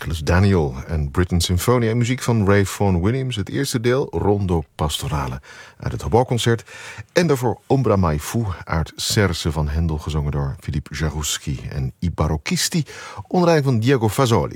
Nicholas Daniel en Britten Symphony en muziek van Ray Vaughan Williams. Het eerste deel, Rondo Pastorale, uit het Hautbois-concert. En daarvoor Ombra Mai Fu uit Cerse van Händel, gezongen door Philippe Jaroussky en I Barocchisti, onder leiding van Diego Fasoli.